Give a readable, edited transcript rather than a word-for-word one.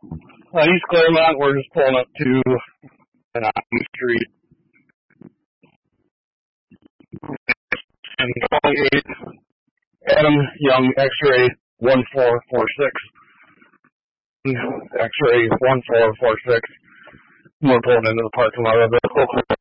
East Claremont, we're just pulling up to an Occupy Street. And 28, Adam Young, X-ray 1446. X-ray 1446. We're pulling into the parking lot of the local